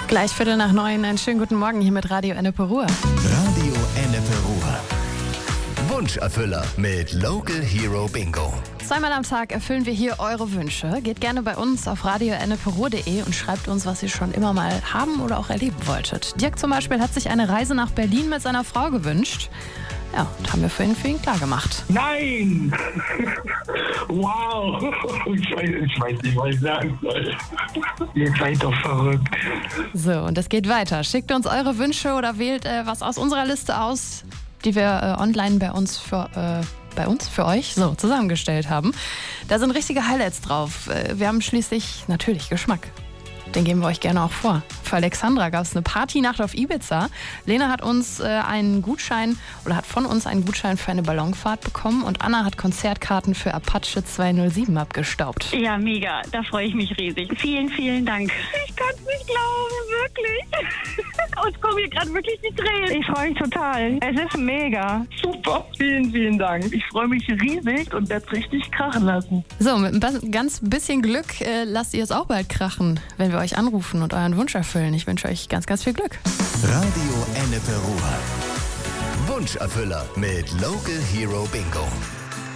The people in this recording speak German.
Gleich 8:45, einen schönen guten Morgen hier mit Radio Ennepe Ruhr. Radio Ennepe Ruhr. Wunscherfüller mit Local Hero Bingo. Zweimal am Tag erfüllen wir hier eure Wünsche. Geht gerne bei uns auf radioenneperuhr.de und schreibt uns, was ihr schon immer mal haben oder auch erleben wolltet. Dirk zum Beispiel hat sich eine Reise nach Berlin mit seiner Frau gewünscht. Ja, das haben wir für ihn klar gemacht. Nein! Wow! Ich weiß nicht, was ich sagen soll. Ihr seid doch verrückt. So, und es geht weiter. Schickt uns eure Wünsche oder wählt was aus unserer Liste aus, die wir online bei uns für euch so zusammengestellt haben. Da sind richtige Highlights drauf. Wir haben schließlich natürlich Geschmack. Den geben wir euch gerne auch vor. Für Alexandra gab es eine Partynacht auf Ibiza. Lena hat uns einen Gutschein oder hat von uns einen Gutschein für eine Ballonfahrt bekommen und Anna hat Konzertkarten für Apache 207 abgestaubt. Ja, mega. Da freue ich mich riesig. Vielen, vielen Dank. Ich kann es nicht glauben, wirklich. Uns kommen hier gerade wirklich die Tränen. Ich freue mich total. Es ist mega. Super, vielen, vielen Dank. Ich freue mich riesig und werde es richtig krachen lassen. So, mit ein ganz bisschen Glück lasst ihr es auch bald krachen, wenn wir euch anrufen und euren Wunsch erfüllen. Ich wünsche euch ganz, ganz viel Glück. Radio Ennepe Ruhr. Wunscherfüller mit Local Hero Bingo.